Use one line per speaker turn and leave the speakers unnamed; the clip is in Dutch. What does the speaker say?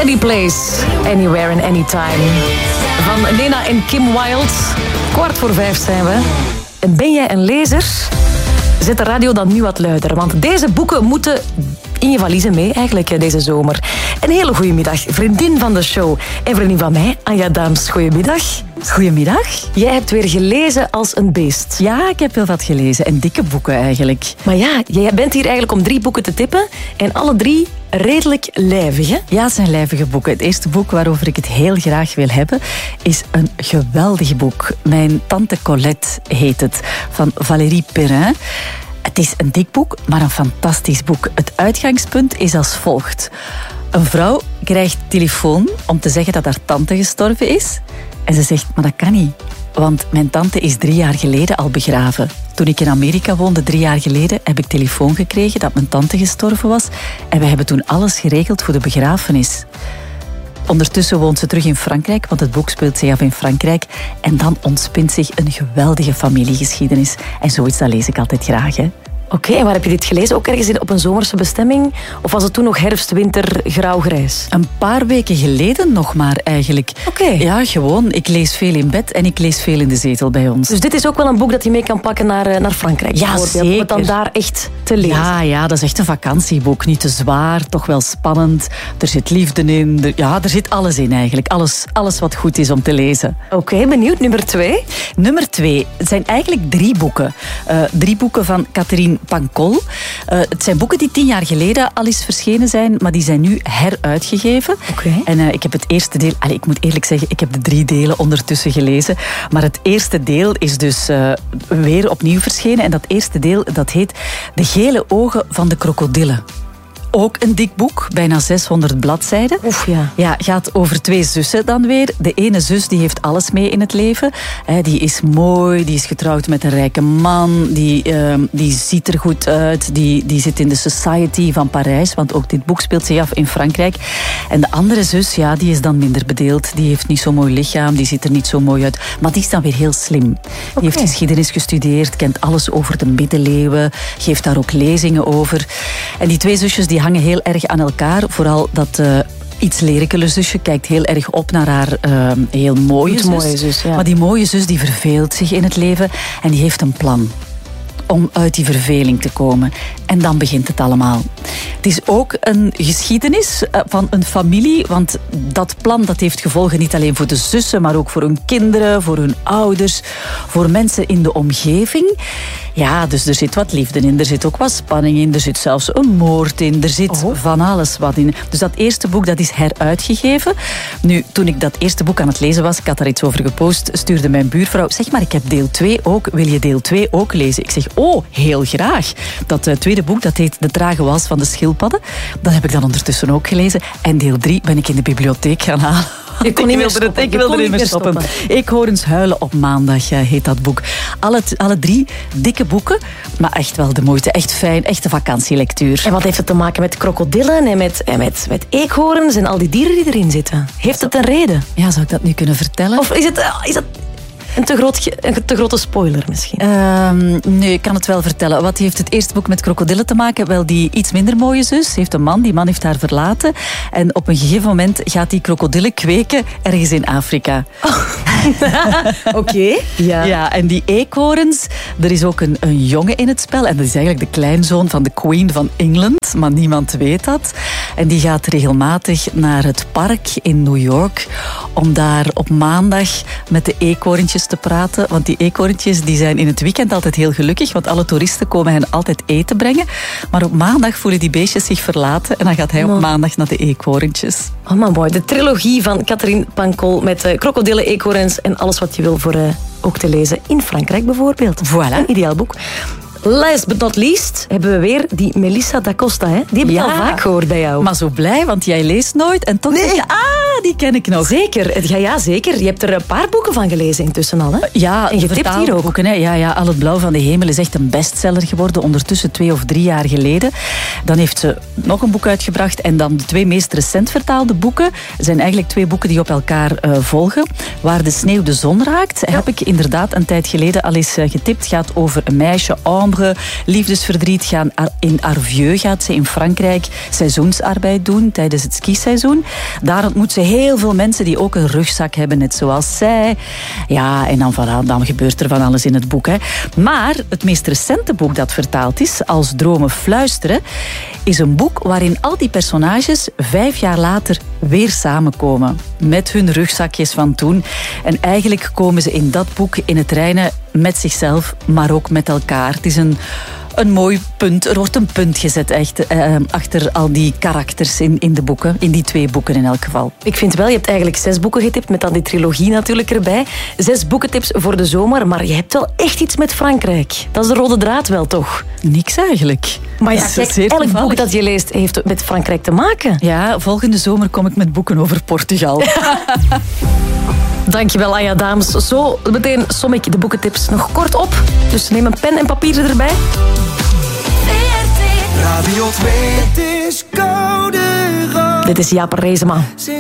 Any Place, Anywhere and Anytime. Van Nena en Kim Wilde. 4:15 zijn we. En ben jij een lezer? Zet de radio dan nu wat luider, want deze boeken moeten in je valiezen mee eigenlijk deze zomer. Een hele goede middag, vriendin van de show en vriendin van mij, Anja Daams. Goedemiddag.
Goedemiddag.
Jij hebt weer gelezen als een beest.
Ja, ik heb heel wat gelezen en dikke boeken eigenlijk.
Maar ja, jij bent hier eigenlijk om 3 boeken te tippen en alle 3 redelijk lijvig, hè?
Ja, het zijn lijvige boeken. Het eerste boek waarover ik het heel graag wil hebben is een geweldig boek. Mijn tante Colette heet het, van Valérie Perrin. Het is een dik boek, maar een fantastisch boek. Het uitgangspunt is als volgt. Een vrouw krijgt telefoon om te zeggen dat haar tante gestorven is. En ze zegt, maar dat kan niet. Want mijn tante is 3 jaar geleden al begraven. Toen ik in Amerika woonde, 3 jaar geleden, heb ik telefoon gekregen dat mijn tante gestorven was. En we hebben toen alles geregeld voor de begrafenis. Ondertussen woont ze terug in Frankrijk, want het boek speelt zich af in Frankrijk. En dan ontspint zich een geweldige familiegeschiedenis. En zoiets, dat lees ik altijd graag, hè.
Oké, en waar heb je dit gelezen? Ook ergens op een zomerse bestemming? Of was het toen nog herfst, winter, grauw-grijs?
Een paar weken geleden nog maar eigenlijk.
Oké.
Ja, gewoon. Ik lees veel in bed en ik lees veel in de zetel bij ons.
Dus dit is ook wel een boek dat je mee kan pakken naar Frankrijk?
Ja, zeker.
Om het dan daar echt te lezen?
Ja, dat is echt een vakantieboek. Niet te zwaar, toch wel spannend. Er zit liefde in. Er zit alles in eigenlijk. Alles wat goed is om te lezen.
Oké, benieuwd. Nummer 2?
Nummer 2. Het zijn eigenlijk 3 boeken. 3 boeken van Catherine Pancol. Het zijn boeken die 10 jaar geleden al eens verschenen zijn, maar die zijn nu heruitgegeven.
Oké.
En ik heb het eerste deel... ik moet eerlijk zeggen, ik heb de 3 delen ondertussen gelezen. Maar het eerste deel is dus weer opnieuw verschenen. En dat eerste deel, dat heet De gele ogen van de krokodillen. Ook een dik boek, bijna 600 bladzijden.
Oef, ja.
Ja, gaat over 2 zussen dan weer. De ene zus die heeft alles mee in het leven. Die is mooi, die is getrouwd met een rijke man, die ziet er goed uit, die zit in de society van Parijs, want ook dit boek speelt zich af in Frankrijk. En de andere zus, ja, die is dan minder bedeeld. Die heeft niet zo'n mooi lichaam, die ziet er niet zo mooi uit. Maar die is dan weer heel slim. Die heeft geschiedenis gestudeerd, kent alles over de middeleeuwen, geeft daar ook lezingen over. En die 2 zusjes die hangen heel erg aan elkaar. Vooral dat iets lelijkere zusje kijkt heel erg op naar haar heel mooie zus.
Ja.
Maar die mooie zus die verveelt zich in het leven en die heeft een plan om uit die verveling te komen. En dan begint het allemaal. Het is ook een geschiedenis van een familie, want dat plan dat heeft gevolgen niet alleen voor de zussen, maar ook voor hun kinderen, voor hun ouders, voor mensen in de omgeving. Ja, dus er zit wat liefde in, er zit ook wat spanning in, er zit zelfs een moord in, er zit van alles wat in. Dus dat eerste boek, dat is heruitgegeven. Nu, toen ik dat eerste boek aan het lezen was, ik had daar iets over gepost, stuurde mijn buurvrouw, zeg maar, ik heb deel 2 ook, wil je deel 2 ook lezen? Ik zeg, oh, heel graag. Dat tweede boek, dat heet De trage wals van de schildpadden. Dat heb ik dan ondertussen ook gelezen. En deel 3 ben ik in de bibliotheek gaan halen.
Ik wilde
erin meer stoppen. Ik hoor eens huilen op maandag, heet dat boek. Alle 3 dikke boeken, maar echt wel de moeite. Echt fijn, echte vakantielectuur.
En wat heeft het te maken met krokodillen en met eekhoorns en al die dieren die erin zitten? Heeft het een reden?
Ja, zou ik dat nu kunnen vertellen?
Of is dat een te grote spoiler misschien?
Nee, ik kan het wel vertellen. Wat heeft het eerste boek met krokodillen te maken? Wel, die iets minder mooie zus heeft een man. Die man heeft haar verlaten. En op een gegeven moment gaat die krokodillen kweken ergens in Afrika.
Oké.
Ja, en die eekhoorns, er is ook een jongen in het spel. En dat is eigenlijk de kleinzoon van de Queen van Engeland. Maar niemand weet dat. En die gaat regelmatig naar het park in New York om daar op maandag met de eekhoorntjes te praten. Want die eekhoorntjes die zijn in het weekend altijd heel gelukkig, want alle toeristen komen hen altijd eten brengen. Maar op maandag voelen die beestjes zich verlaten en dan gaat hij op maandag naar de eekhoorntjes.
Oh man, boy. De trilogie van Catherine Pancol met krokodillen, eekhoorns en alles wat je wil voor ook te lezen in Frankrijk bijvoorbeeld.
Voilà.
Een ideaal boek. Last but not least hebben we weer die Melissa da Costa. Hè? Die heb ik al vaak gehoord bij jou.
Maar zo blij, want jij leest nooit. En toch denk je, die ken ik nog.
Zeker. Ja, zeker. Je hebt er een paar boeken van gelezen intussen al. Hè?
Ja,
en getipt hier ook.
Boeken, hè. Ja, Al het blauw van de hemel is echt een bestseller geworden. Ondertussen 2 of 3 jaar geleden. Dan heeft ze nog een boek uitgebracht. En dan de 2 meest recent vertaalde boeken zijn eigenlijk 2 boeken die op elkaar volgen. Waar de sneeuw de zon raakt, heb ik inderdaad een tijd geleden al eens getipt. Gaat over een meisje, Anne, enorme liefdesverdriet gaan. In Arvieux gaat ze in Frankrijk seizoensarbeid doen tijdens het skiseizoen. Daar ontmoet ze heel veel mensen die ook een rugzak hebben, net zoals zij. Ja, en dan gebeurt er van alles in het boek. Hè. Maar het meest recente boek dat vertaald is, Als dromen fluisteren, is een boek waarin al die personages 5 jaar later weer samenkomen. Met hun rugzakjes van toen. En eigenlijk komen ze in dat boek in het reinen met zichzelf, maar ook met elkaar. Het is een mooi punt. Er wordt een punt gezet echt achter al die karakters in de boeken. In die 2 boeken in elk geval.
Ik vind wel, je hebt eigenlijk 6 boeken getipt, met dan die trilogie natuurlijk erbij. 6 boekentips voor de zomer, maar je hebt wel echt iets met Frankrijk. Dat is de rode draad wel, toch?
Niks eigenlijk.
Maar ja, kijk, elk boek dat je leest heeft met Frankrijk te maken.
Ja, volgende zomer kom ik met boeken over Portugal.
Dankjewel, Anja Dames. Zo meteen som ik de boekentips nog kort op. Dus neem een pen en papier erbij.
Radio 2, het is koude rood.
Dit is Jaap Reesema.